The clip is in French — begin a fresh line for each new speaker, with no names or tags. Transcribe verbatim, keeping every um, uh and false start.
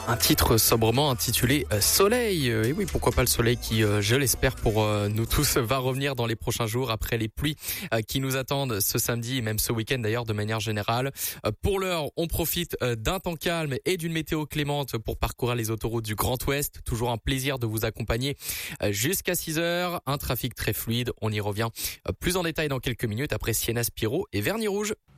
Un titre sobrement intitulé euh, Soleil. Et oui, pourquoi pas le soleil qui, euh, je l'espère pour euh, nous tous, va revenir dans les prochains jours après les pluies euh, qui nous attendent ce samedi et même ce week-end d'ailleurs de manière générale. Euh, pour l'heure, on profite euh, d'un temps calme et d'une météo clémente pour parcourir les autoroutes du Grand Ouest. Toujours un plaisir de vous accompagner euh, jusqu'à six heures. Un trafic très fluide. On y revient euh, plus en détail dans quelques minutes après Sienna Spiro et Vernis Rouge.